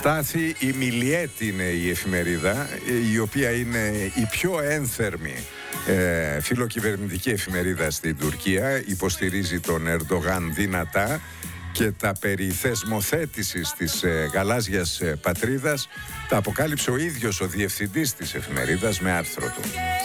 Στάθη, η Μιλιέτη είναι η εφημερίδα, η οποία είναι η πιο ένθερμη φιλοκυβερνητική εφημερίδα στην Τουρκία. Υποστηρίζει τον Ερντογάν δυνατά και τα περί θεσμοθέτησης της γαλάζιας πατρίδας τα αποκάλυψε ο ίδιος ο διευθυντής της εφημερίδας με άρθρο του.